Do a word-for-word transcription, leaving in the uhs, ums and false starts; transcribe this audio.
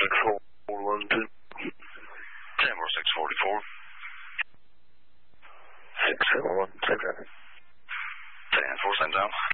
six four one two. Tambo six forty-four. six seven one six seven. ten four, same time.